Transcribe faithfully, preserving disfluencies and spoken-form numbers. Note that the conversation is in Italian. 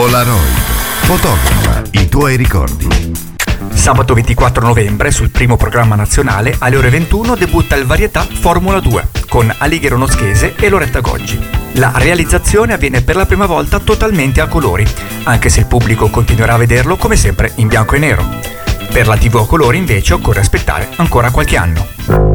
Polaroid. Fotografa i tuoi ricordi. Sabato ventiquattro novembre sul primo programma nazionale alle ore ventuno debutta il Varietà Formula due con Alighiero Noschese e Loretta Goggi. La realizzazione avviene per la prima volta totalmente a colori, anche se il pubblico continuerà a vederlo come sempre in bianco e nero. Per la tivù a colori invece occorre aspettare ancora qualche anno.